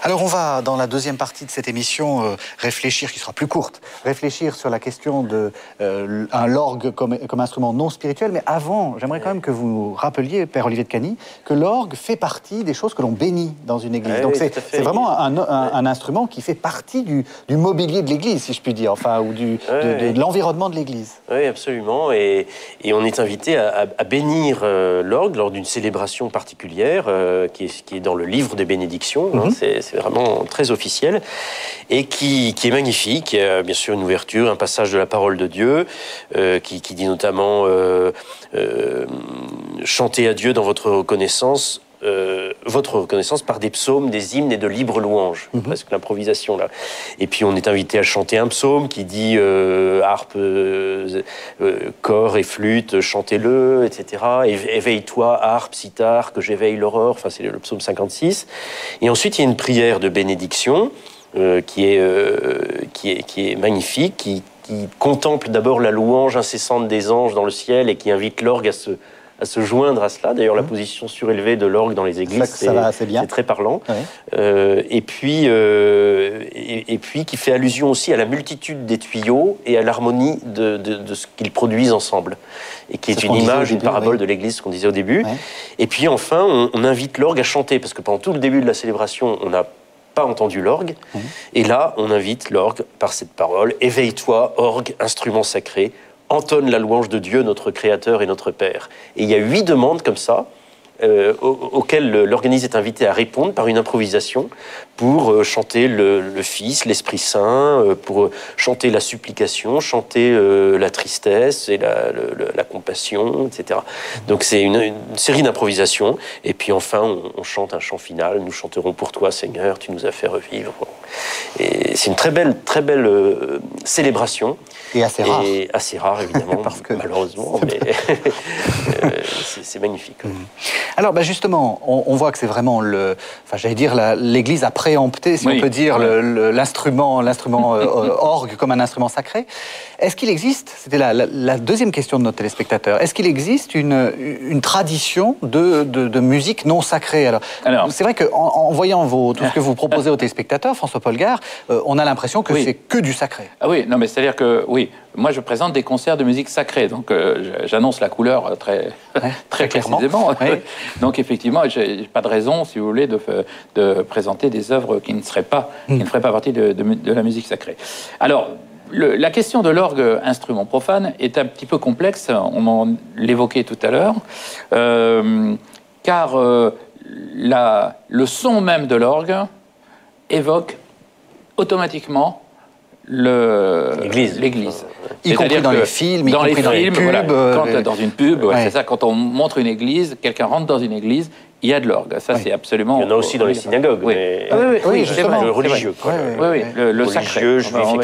Alors on va, dans la deuxième partie de cette émission, réfléchir, qui sera plus courte, réfléchir sur la question de l'orgue comme instrument non spirituel. Mais avant, j'aimerais quand même que vous rappeliez, Père Olivier de Cagny, que l'orgue fait partie des choses que l'on bénit dans une église. Donc c'est vraiment un instrument qui fait partie du mobilier de l'église, si je puis dire, enfin, ou de l'environnement de l'église. Oui, absolument. Et on est invité à bénir l'orgue lors d'une célébration particulière qui est dans le livre des bénédictions. C'est vraiment très officiel et qui est magnifique. Il y a bien sûr une ouverture, un passage de la parole de Dieu qui dit notamment chantez à Dieu dans votre reconnaissance par des psaumes, des hymnes et de libres louanges, presque l'improvisation là. Et puis on est invité à chanter un psaume qui dit harpe, cor et flûte, chantez-le, etc. Éveille-toi, harpe, sitar, que j'éveille l'aurore. Enfin, c'est le psaume 56. Et ensuite il y a une prière de bénédiction qui est magnifique, qui contemple d'abord la louange incessante des anges dans le ciel et qui invite l'orgue à se joindre à cela. D'ailleurs, la position surélevée de l'orgue dans les églises, c'est très parlant. Ouais. Et puis, qui fait allusion aussi à la multitude des tuyaux et à l'harmonie de ce qu'ils produisent ensemble. Et qui est une image, une parabole de l'église, ce qu'on disait au début. Ouais. Et puis, enfin, on invite l'orgue à chanter, parce que pendant tout le début de la célébration, on n'a pas entendu l'orgue. Et là, on invite l'orgue par cette parole. Éveille-toi, orgue, instrument sacré, entonne la louange de Dieu, notre Créateur et notre Père. Et il y a 8 demandes comme ça, auxquelles l'organiste est invité à répondre par une improvisation pour chanter le Fils, l'Esprit Saint, pour chanter la supplication, chanter la tristesse et la compassion, etc. Donc c'est une série d'improvisations. Et puis enfin, on chante un chant final. Nous chanterons pour toi, Seigneur, tu nous as fait revivre. Et c'est une très belle célébration. Et assez rare. Et assez rare, évidemment, parce que malheureusement, mais c'est magnifique. Alors, justement, on voit que c'est vraiment l'Église a préempté, si on peut dire, l'instrument orgue comme un instrument sacré. Est-ce qu'il existe, c'était la deuxième question de notre téléspectateur, est-ce qu'il existe une tradition de musique non sacrée? Alors c'est vrai qu'en voyant tout ce que vous proposez aux téléspectateurs, François Polgar, on a l'impression que c'est que du sacré. Ah oui, non mais c'est-à-dire que, oui, moi je présente des concerts de musique sacrée, donc j'annonce la couleur très précisément. Oui. Donc effectivement, j'ai pas de raison, si vous voulez, de présenter des œuvres qui ne feraient pas partie de la musique sacrée. Alors, la question de l'orgue instrument profane est un petit peu complexe, on en l'évoquait tout à l'heure, car le son même de l'orgue évoque automatiquement l'église. Y compris dans les films, dans les pubs. Voilà. Dans une pub, c'est ça, quand on montre une église, quelqu'un rentre dans une église, il y a de l'orgue. Ça, c'est absolument... Il y en a aussi dans les synagogues. Oui, c'est vrai. Le religieux. Le sacré.